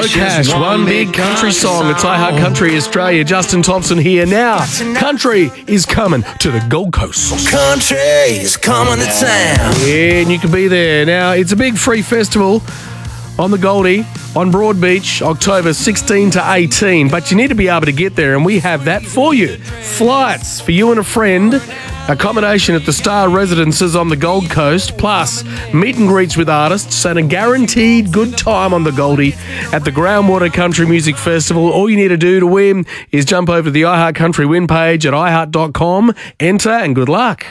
Cash, one big country song. It's I Heart Country Australia. Justin Thompson here now. Country is coming to the Gold Coast. Country is coming to town. Yeah, and you can be there. Now, it's a big free festival on the Goldie, on Broadbeach, October 16 to 18. But you need to be able to get there, and we have that for you. Flights for you and a friend, accommodation at the Star Residences on the Gold Coast, plus meet and greets with artists and a guaranteed good time on the Goldie at the Groundwater Country Music Festival. All you need to do to win is jump over to the iHeart Country win page at iHeart.com, enter, and good luck.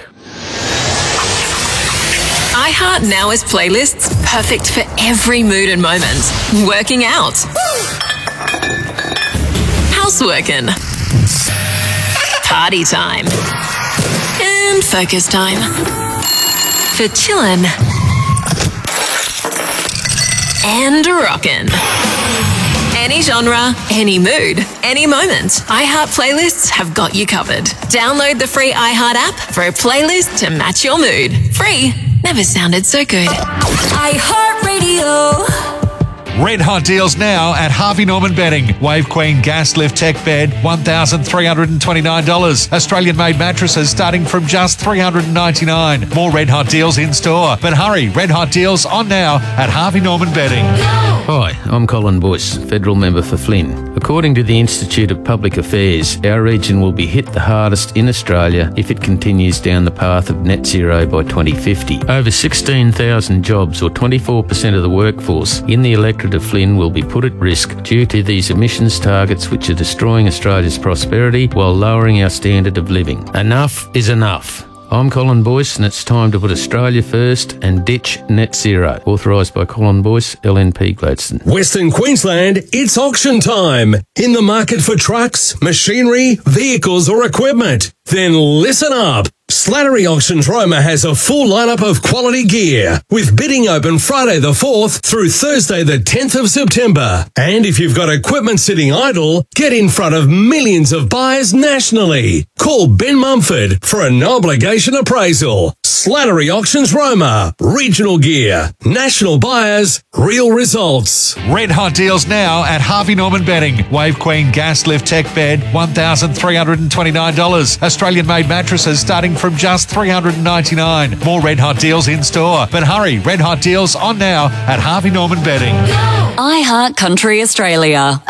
iHeart now has playlists perfect for every mood and moment. Working out. Houseworking. Party time. And focus time. For chillin'. And rockin'. Any genre, any mood, any moment. iHeart playlists have got you covered. Download the free iHeart app for a playlist to match your mood. Free. Never sounded so good. iHeartRadio. Red hot deals now at Harvey Norman Bedding. Wave Queen Gas Lift Tech Bed, $1,329. Australian-made mattresses starting from just $399. More red hot deals in store. But hurry, red hot deals on now at Harvey Norman Bedding. Hi, I'm Colin Boyce, Federal Member for Flynn. According to the Institute of Public Affairs, our region will be hit the hardest in Australia if it continues down the path of net zero by 2050. Over 16,000 jobs, or 24% of the workforce, in the electorate of Flynn will be put at risk due to these emissions targets which are destroying Australia's prosperity while lowering our standard of living. Enough is enough. I'm Colin Boyce, and it's time to put Australia first and ditch net zero. Authorised by Colin Boyce, LNP Gladstone. Western Queensland, it's auction time. In the market for trucks, machinery, vehicles or equipment? Then listen up. Slattery Auctions Roma has a full lineup of quality gear, with bidding open Friday the 4th through Thursday the 10th of September. And if you've got equipment sitting idle, get in front of millions of buyers nationally. Call Ben Mumford for a no-obligation appraisal. Slattery Auctions Roma. Regional gear. National buyers. Real results. Red hot deals now at Harvey Norman Bedding. Wave Queen Gas Lift Tech Bed, $1,329. Australian-made mattresses starting from just $399. More red hot deals in store. But hurry, red hot deals on now at Harvey Norman Bedding. iHeart Country Australia.